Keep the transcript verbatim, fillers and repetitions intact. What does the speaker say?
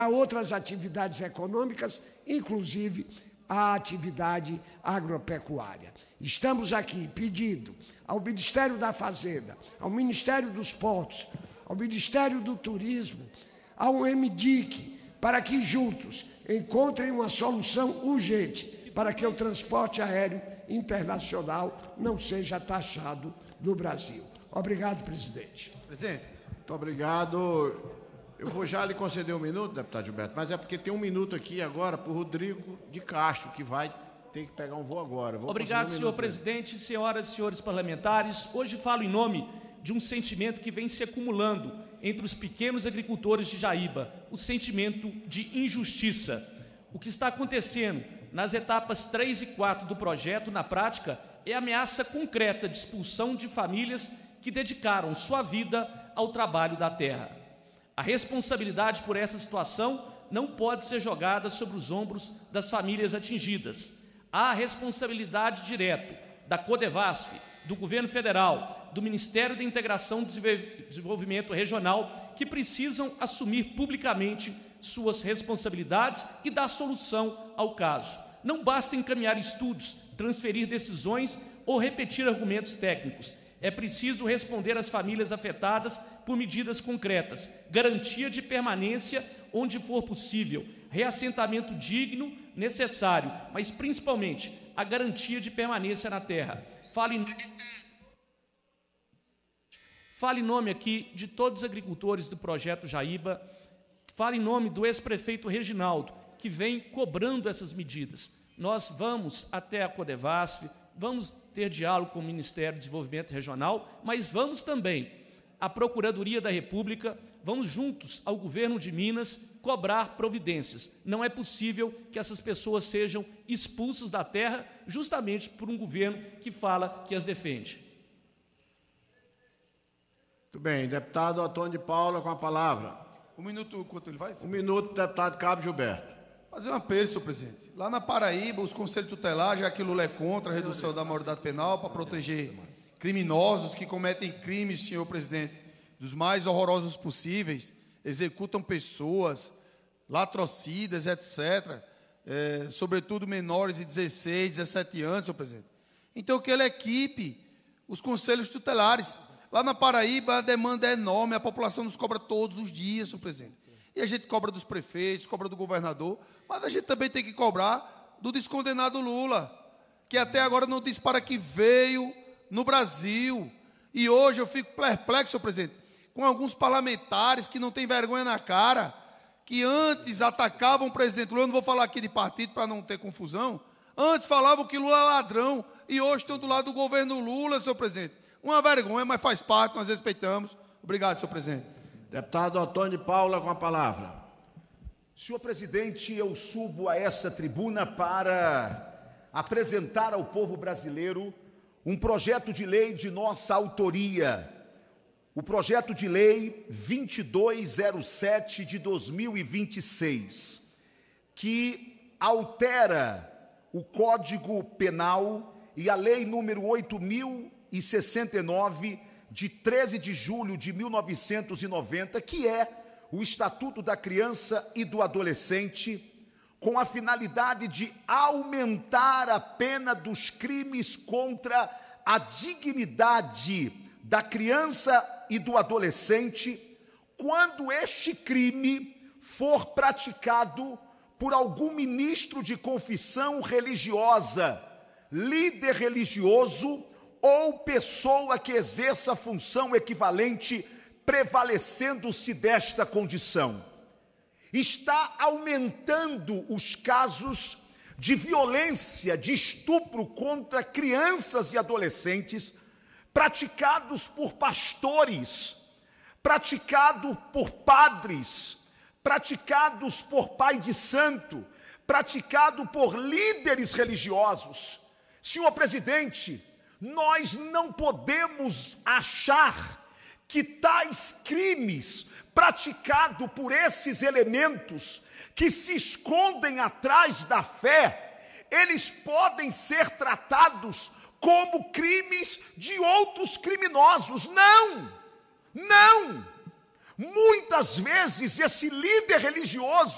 a outras atividades econômicas, inclusive a atividade agropecuária. Estamos aqui pedindo ao Ministério da Fazenda, ao Ministério dos Portos, ao Ministério do Turismo, ao M D I C, para que juntos encontrem uma solução urgente para que o transporte aéreo internacional não seja taxado no Brasil. Obrigado, presidente. Presidente, muito obrigado. Eu vou já lhe conceder um minuto, deputado Gilberto, mas é porque tem um minuto aqui agora para o Rodrigo de Castro, que vai ter que pegar um voo agora. Vou Obrigado, um senhor presidente, senhoras e senhores parlamentares. Hoje falo em nome de um sentimento que vem se acumulando entre os pequenos agricultores de Jaíba, o sentimento de injustiça. O que está acontecendo nas etapas três e quatro do projeto, na prática, é a ameaça concreta de expulsão de famílias que dedicaram sua vida ao trabalho da terra. A responsabilidade por essa situação não pode ser jogada sobre os ombros das famílias atingidas. Há responsabilidade direta da Codevasf, do Governo Federal, do Ministério da Integração e Desenvolvimento Regional, que precisam assumir publicamente suas responsabilidades e dar solução ao caso. Não basta encaminhar estudos, transferir decisões ou repetir argumentos técnicos. É preciso responder às famílias afetadas por medidas concretas, garantia de permanência onde for possível, reassentamento digno, necessário, mas principalmente a garantia de permanência na terra. Fale em... Fale em nome aqui de todos os agricultores do projeto Jaíba, fale em nome do ex-prefeito Reginaldo, que vem cobrando essas medidas. Nós vamos até a Codevasf, vamos ter diálogo com o Ministério do Desenvolvimento Regional, mas vamos também à Procuradoria da República, vamos juntos ao governo de Minas cobrar providências. Não é possível que essas pessoas sejam expulsas da terra justamente por um governo que fala que as defende. Muito bem, deputado Antônio de Paula com a palavra. Um minuto, quanto ele vai? Um minuto, deputado Cabo Gilberto. Fazer um apelo, senhor presidente. Lá na Paraíba, os conselhos tutelares, já que Lula é contra a redução da maioridade penal para proteger criminosos que cometem crimes, senhor presidente, dos mais horrorosos possíveis, executam pessoas, latrocidas, etcétera, é, sobretudo menores de dezesseis, dezessete anos, senhor presidente. Então, que ele equipe os conselhos tutelares. Lá na Paraíba, a demanda é enorme, a população nos cobra todos os dias, senhor presidente. E a gente cobra dos prefeitos, cobra do governador, mas a gente também tem que cobrar do descondenado Lula, que até agora não disse para que veio no Brasil. E hoje eu fico perplexo, senhor presidente, com alguns parlamentares que não têm vergonha na cara, que antes atacavam o presidente Lula, eu não vou falar aqui de partido para não ter confusão, antes falavam que Lula é ladrão, e hoje estão do lado do governo Lula, senhor presidente. Uma vergonha, mas faz parte, nós respeitamos. Obrigado, senhor presidente. Deputado Antônio de Paula com a palavra. Senhor presidente, eu subo a essa tribuna para apresentar ao povo brasileiro um projeto de lei de nossa autoria, o projeto de lei vinte e dois zero sete de dois mil e vinte e seis, que altera o Código Penal e a lei número oito mil e sessenta e nove de treze de julho de mil novecentos e noventa, que é o Estatuto da Criança e do Adolescente, com a finalidade de aumentar a pena dos crimes contra a dignidade da criança e do adolescente, quando este crime for praticado por algum ministro de confissão religiosa, líder religioso ou pessoa que exerça função equivalente, prevalecendo-se desta condição. Está aumentando os casos de violência, de estupro contra crianças e adolescentes, praticados por pastores, praticados por padres, praticados por pai de santo, praticado por líderes religiosos. Senhor presidente, nós não podemos achar que tais crimes praticados por esses elementos que se escondem atrás da fé, eles podem ser tratados como crimes de outros criminosos. Não, não. Muitas vezes esse líder religioso